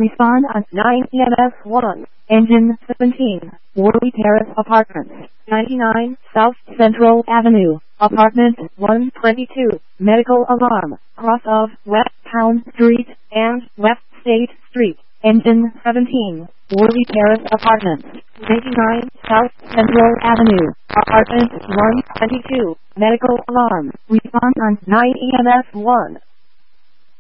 Respond on 9 EMS 1. Engine 17. Worley Terrace Apartments. 99 South Central Avenue. Apartment 122. Medical alarm. Cross of West Town Street and West State Street. Engine 17. Worley Terrace Apartments. 99 South Central Avenue. Apartment 122. Medical alarm. Respond on 9 EMS 1.